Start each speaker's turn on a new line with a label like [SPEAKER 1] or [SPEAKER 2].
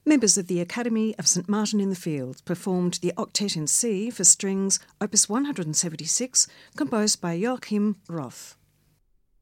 [SPEAKER 1] Members of the Academy of St Martin in the Fields performed the Octet in C for strings, opus 176, composed by Joachim Roth.